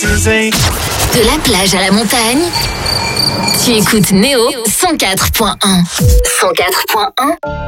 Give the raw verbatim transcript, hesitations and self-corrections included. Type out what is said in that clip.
De la plage à la montagne, tu écoutes Néo cent quatre point un. cent quatre point un